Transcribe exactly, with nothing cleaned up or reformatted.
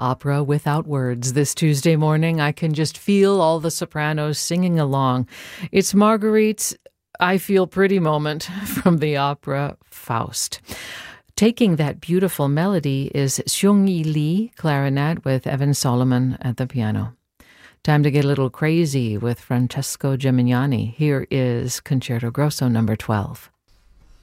opera without words. This Tuesday morning, I can just feel all the sopranos singing along. It's Marguerite's I Feel Pretty moment from the opera Faust. Taking that beautiful melody is Seung-yi Lee, clarinet, with Evan Solomon at the piano. Time to get a little crazy with Francesco Gimignani. Here is Concerto Grosso number twelve.